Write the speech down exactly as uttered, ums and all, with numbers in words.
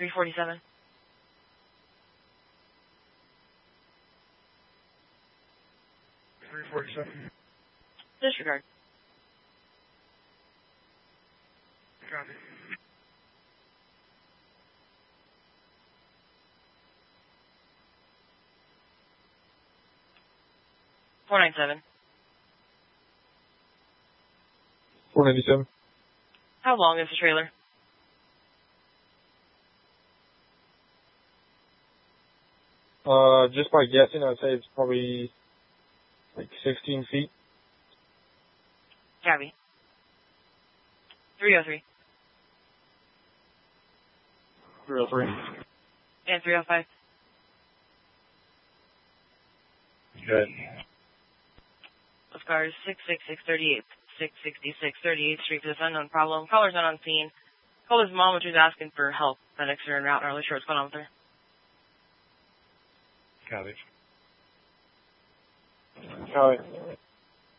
three forty-seven. three forty-seven. Disregard. Copy. four ninety-seven. four ninety-seven. How long is the trailer? Uh, just by guessing, I'd say it's probably like sixteen feet. Copy. three oh three. three oh three. And three oh five. Good. Those cars six sixty-six thirty-eight. six sixty-six thirty-eighth Street for this unknown problem. Caller's not on scene. Called his mom, which was asking for help. FedEx are en route. Not really sure what's going on with her. Copy. Copy.